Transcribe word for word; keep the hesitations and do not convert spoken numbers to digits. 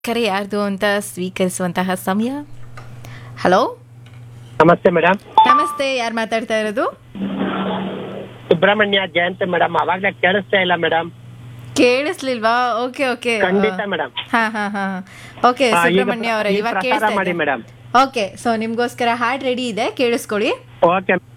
ಕರೆ ಯಾರ್ದು ಅಂತ ಸ್ವೀಕರಿಸುವಂತಹ ಸಮಯ. ಹಲೋ, ನಮಸ್ತೆ ಮೇಡಮ್. ನಮಸ್ತೆ, ಯಾರು ಮಾತಾಡ್ತಾ ಇರೋದು? ಸುಬ್ರಹ್ಮಣ್ಯ ಜಯಂತ್ ಮೇಡಮ್. ಅವಾಗ್ಲೇ ಕೇಳಿಸ್ತಾ ಇಲ್ಲ ಮೇಡಮ್. ಕೇಳಿಸ್ಲಿಲ್ವಾ? Okay okay. ಖಂಡಿತ ಮೇಡಮ್. ಹಾ ಹಾ ಹಾ ಓಕೆ ಹಾ, ಈಗ ಸುಬ್ರಹ್ಮಣ್ಯ ಅವರೇ, ಈಗ ಇವಾಗ ಪ್ರಸಾರ ಕೇಳಿಸ್ತಾ ಮಾಡಿ ಇದೆ. ಮೇಡಮ್. ಓಕೆ, ಸೊ ನಿಮ್ಗೋಸ್ಕರ ಹಾಡ್ ರೆಡಿ ಇದೆ, ಕೇಳಿಸ್ಕೊಳ್ಳಿ. ಓಕೆ